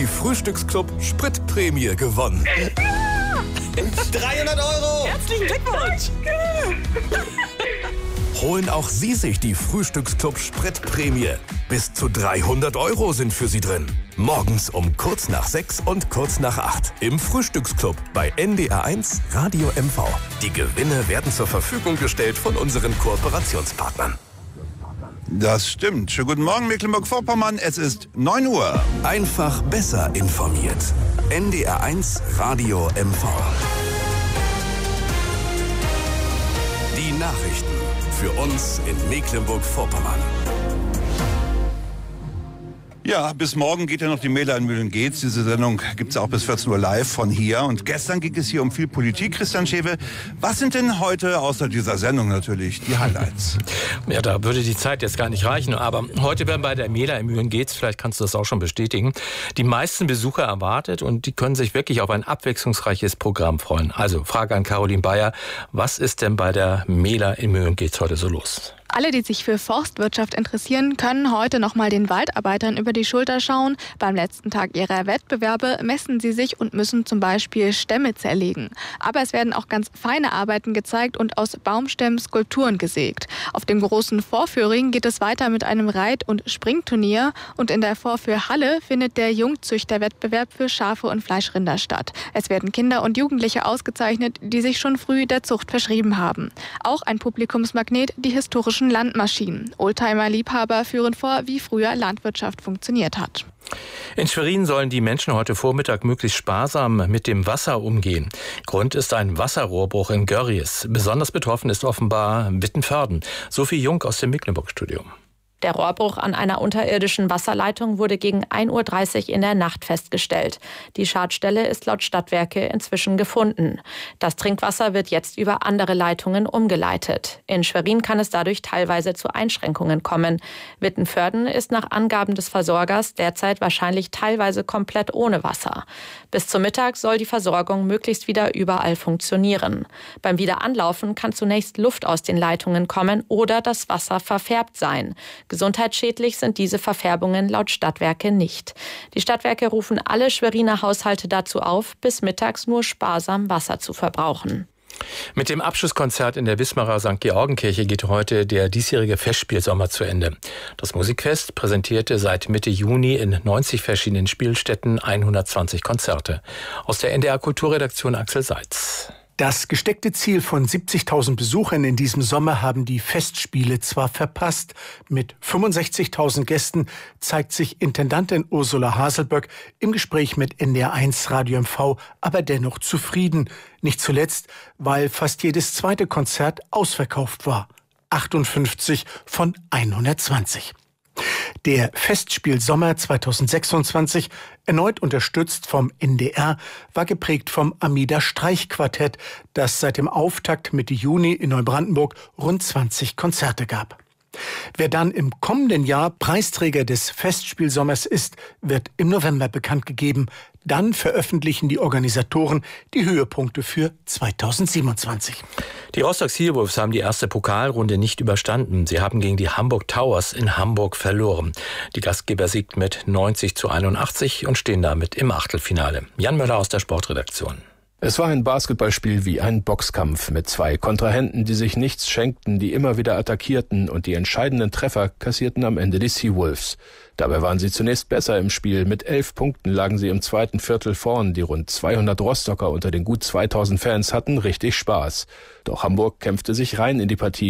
Die Frühstücksclub Spritprämie gewonnen. 300 €! Herzlichen Glückwunsch! Holen auch Sie sich die Frühstücksclub Spritprämie. Bis zu 300 € sind für Sie drin. Morgens um kurz nach 6 und kurz nach 8 im Frühstücksclub bei NDR1 Radio MV. Die Gewinne werden zur Verfügung gestellt von unseren Kooperationspartnern. Das stimmt. Schönen guten Morgen, Mecklenburg-Vorpommern. Es ist 9 Uhr. Einfach besser informiert. NDR1 Radio MV. Die Nachrichten für uns in Mecklenburg-Vorpommern. Ja, bis morgen geht ja noch die Mähler in Mühlen-Geetz. Diese Sendung gibt's auch bis 14 Uhr live von hier. Und gestern ging es hier um viel Politik. Christian Schewe, was sind denn heute, außer dieser Sendung natürlich, die Highlights? Ja, da würde die Zeit jetzt gar nicht reichen. Aber heute werden bei der Mähler in Mühlen-Geetz, vielleicht kannst du das auch schon bestätigen, die meisten Besucher erwartet und die können sich wirklich auf ein abwechslungsreiches Programm freuen. Also, Frage an Caroline Bayer, was ist denn bei der Mähler in Mühlen-Geetz heute so los? Alle, die sich für Forstwirtschaft interessieren, können heute noch mal den Waldarbeitern über die Schulter schauen. Beim letzten Tag ihrer Wettbewerbe messen sie sich und müssen zum Beispiel Stämme zerlegen. Aber es werden auch ganz feine Arbeiten gezeigt und aus Baumstämmen Skulpturen gesägt. Auf dem großen Vorführing geht es weiter mit einem Reit- und Springturnier. Und in der Vorführhalle findet der Jungzüchterwettbewerb für Schafe und Fleischrinder statt. Es werden Kinder und Jugendliche ausgezeichnet, die sich schon früh der Zucht verschrieben haben. Auch ein Publikumsmagnet, die historischen Landmaschinen. Oldtimer-Liebhaber führen vor, wie früher Landwirtschaft funktioniert hat. In Schwerin sollen die Menschen heute Vormittag möglichst sparsam mit dem Wasser umgehen. Grund ist ein Wasserrohrbruch in Görries. Besonders betroffen ist offenbar Wittenförden. Sophie Jung aus dem Mecklenburg-Studio. Der Rohrbruch an einer unterirdischen Wasserleitung wurde gegen 1:30 Uhr in der Nacht festgestellt. Die Schadstelle ist laut Stadtwerke inzwischen gefunden. Das Trinkwasser wird jetzt über andere Leitungen umgeleitet. In Schwerin kann es dadurch teilweise zu Einschränkungen kommen. Wittenförden ist nach Angaben des Versorgers derzeit wahrscheinlich teilweise komplett ohne Wasser. Bis zum Mittag soll die Versorgung möglichst wieder überall funktionieren. Beim Wiederanlaufen kann zunächst Luft aus den Leitungen kommen oder das Wasser verfärbt sein. Gesundheitsschädlich sind diese Verfärbungen laut Stadtwerke nicht. Die Stadtwerke rufen alle Schweriner Haushalte dazu auf, bis mittags nur sparsam Wasser zu verbrauchen. Mit dem Abschlusskonzert in der Wismarer St. Georgenkirche geht heute der diesjährige Festspielsommer zu Ende. Das Musikfest präsentierte seit Mitte Juni in 90 verschiedenen Spielstätten 120 Konzerte. Aus der NDR Kulturredaktion Axel Seitz. Das gesteckte Ziel von 70.000 Besuchern in diesem Sommer haben die Festspiele zwar verpasst. Mit 65.000 Gästen zeigt sich Intendantin Ursula Haselböck im Gespräch mit NDR1 Radio MV aber dennoch zufrieden. Nicht zuletzt, weil fast jedes zweite Konzert ausverkauft war. 58 von 120. Der Festspielsommer 2026, erneut unterstützt vom NDR, war geprägt vom Amida-Streichquartett, das seit dem Auftakt Mitte Juni in Neubrandenburg rund 20 Konzerte gab. Wer dann im kommenden Jahr Preisträger des Festspielsommers ist, wird im November bekannt gegeben. Dann veröffentlichen die Organisatoren die Höhepunkte für 2027. Die Rostock Seawolves haben die erste Pokalrunde nicht überstanden. Sie haben gegen die Hamburg Towers in Hamburg verloren. Die Gastgeber siegten mit 90:81 und stehen damit im Achtelfinale. Jan Möller aus der Sportredaktion. Es war ein Basketballspiel wie ein Boxkampf mit zwei Kontrahenten, die sich nichts schenkten, die immer wieder attackierten und die entscheidenden Treffer kassierten am Ende die Seawolves. Dabei waren sie zunächst besser im Spiel. Mit 11 Punkten lagen sie im zweiten Viertel vorn. Die rund 200 Rostocker unter den gut 2000 Fans hatten richtig Spaß. Doch Hamburg kämpfte sich rein in die Partie.